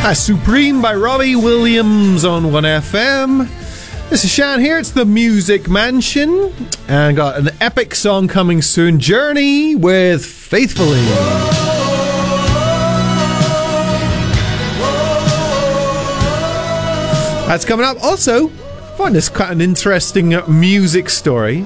Supreme by Robbie Williams on 1FM. This is Shan here. It's the Music Mansion. And got an epic song coming soon. Journey with Faithfully. That's coming up. Also, I find this quite an interesting music story.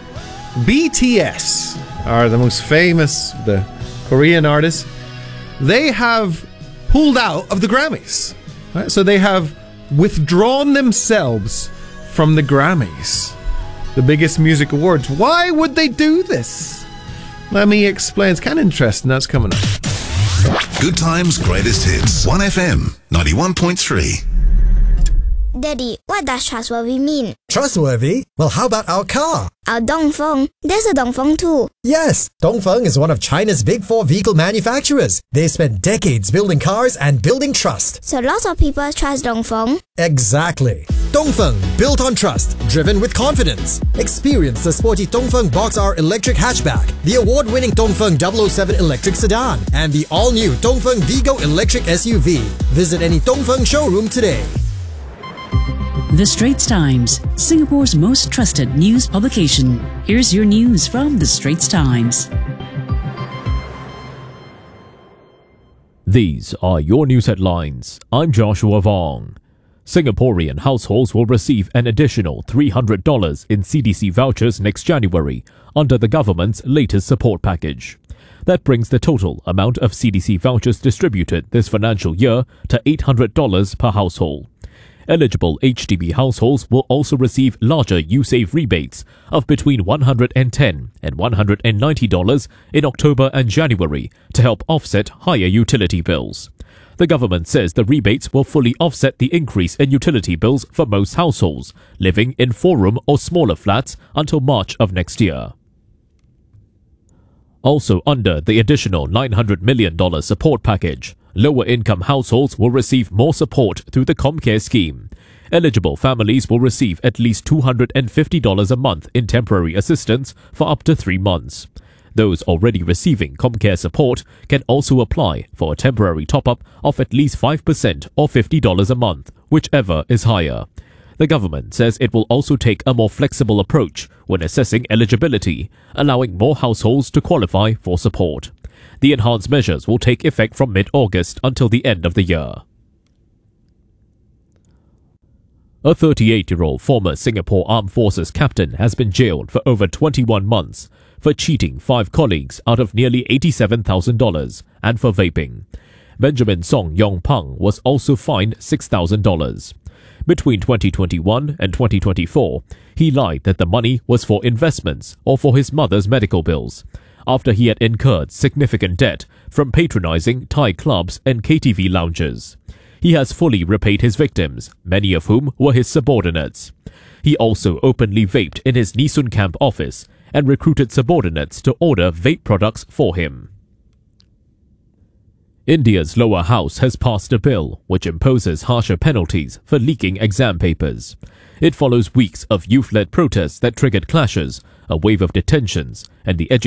BTS are the most famous, the Korean artists. They have pulled out of the Grammys. Right? So they have withdrawn themselves from the Grammys, the biggest music awards. Why would they do this? Let me explain. It's kind of interesting. That's coming up. Good Times, Greatest Hits. 1FM 91.3. Daddy, what does trustworthy mean? Trustworthy? Well, how about our car? Our Dongfeng. There's a Dongfeng too. Yes, Dongfeng is one of China's big four vehicle manufacturers. They spent decades building cars and building trust. So lots of people trust Dongfeng? Exactly. Dongfeng, built on trust, driven with confidence. Experience the sporty Dongfeng Box R electric hatchback, the award-winning Dongfeng 007 electric sedan, and the all-new Dongfeng Vigo electric SUV. Visit any Dongfeng showroom today. The Straits Times, Singapore's most trusted news publication. Here's your news from The Straits Times. These are your news headlines. I'm Joshua Vong. Singaporean households will receive an additional $300 in CDC vouchers next January under the government's latest support package. That brings the total amount of CDC vouchers distributed this financial year to $800 per household. Eligible HDB households will also receive larger USave rebates of between $110 and $190 in October and January to help offset higher utility bills. The government says the rebates will fully offset the increase in utility bills for most households living in four-room or smaller flats until March of next year. Also under the additional $900 million support package, lower-income households will receive more support through the ComCare scheme. Eligible families will receive at least $250 a month in temporary assistance for up to 3 months. Those already receiving ComCare support can also apply for a temporary top-up of at least 5% or $50 a month, whichever is higher. The government says it will also take a more flexible approach when assessing eligibility, allowing more households to qualify for support. The enhanced measures will take effect from mid-August until the end of the year. A 38-year-old former Singapore Armed Forces captain has been jailed for over 21 months for cheating 5 colleagues out of nearly $87,000 and for vaping. Benjamin Song Yong Pang was also fined $6,000. Between 2021 and 2024, he lied that the money was for investments or for his mother's medical bills, after he had incurred significant debt from patronizing Thai clubs and KTV lounges. He has fully repaid his victims, many of whom were his subordinates. He also openly vaped in his Nee Soon Camp office and recruited subordinates to order vape products for him. India's lower house has passed a bill which imposes harsher penalties for leaking exam papers. It follows weeks of youth-led protests that triggered clashes, a wave of detentions, and the